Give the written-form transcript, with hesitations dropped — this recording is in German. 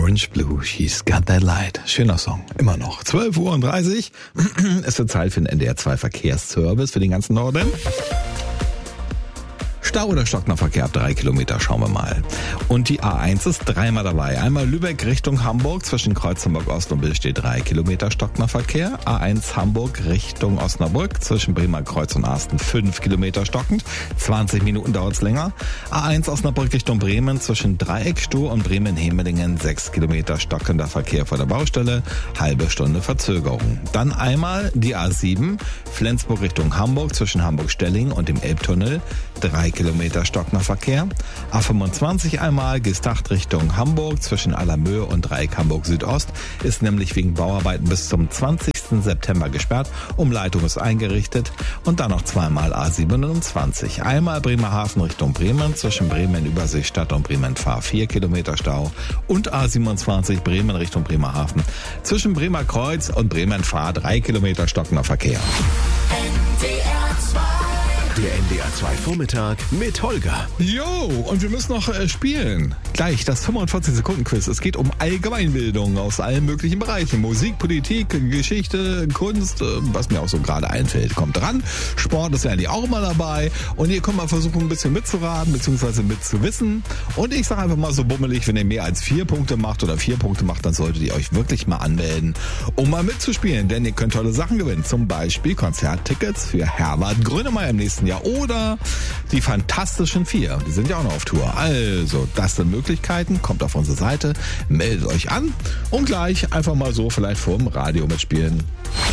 Orange Blue, She's Got That Light. Schöner Song, immer noch. 12:30 Uhr. Es wird Zeit für den NDR 2 Verkehrsservice für den ganzen Norden. Stau oder stockender Verkehr ab 3 Kilometer, schauen wir mal. Und die A1 ist dreimal dabei. Einmal Lübeck Richtung Hamburg, zwischen Kreuzenburg Ost und Bill steht 3 Kilometer stockender Verkehr. A1 Hamburg Richtung Osnabrück, zwischen Bremer Kreuz und Arsten 5 Kilometer stockend. 20 Minuten dauert's länger. A1 Osnabrück Richtung Bremen, zwischen Dreieckstuhl und Bremen-Hemelingen 6 Kilometer stockender Verkehr vor der Baustelle. Halbe Stunde Verzögerung. Dann einmal die A7 Flensburg Richtung Hamburg, zwischen Hamburg-Stelling und dem Elbtunnel 3 Kilometer stockender Verkehr. A25 einmal Gestacht Richtung Hamburg zwischen Allermöhe und Dreieck Hamburg Südost ist nämlich wegen Bauarbeiten bis zum 20. September gesperrt. Umleitung ist eingerichtet. Und dann noch zweimal A27. Einmal Bremerhaven Richtung Bremen zwischen Bremen-Überseestadt und Bremen-Fahr 4 Kilometer Stau. Und A27 Bremen Richtung Bremerhaven zwischen Bremer Kreuz und Bremen-Fahr 3 Kilometer stockender Verkehr. Der NDR 2 Vormittag mit Holger. Jo, und wir müssen noch spielen. Gleich das 45-Sekunden-Quiz. Es geht um Allgemeinbildung aus allen möglichen Bereichen. Musik, Politik, Geschichte, Kunst, was mir auch so gerade einfällt. Kommt dran. Sport ist ja eigentlich auch immer dabei. Und ihr könnt mal versuchen, ein bisschen mitzuraten, beziehungsweise mitzuwissen. Und ich sage einfach mal so bummelig, wenn ihr mehr als 4 Punkte macht oder 4 Punkte macht, dann solltet ihr euch wirklich mal anmelden, um mal mitzuspielen. Denn ihr könnt tolle Sachen gewinnen. Zum Beispiel Konzerttickets für Herbert Grönemeyer im nächsten Jahr oder die Fantastischen Vier. Die sind ja auch noch auf Tour. Also, das sind Möglichkeiten. Kommt auf unsere Seite, meldet euch an und gleich einfach mal so vielleicht vorm Radio mitspielen.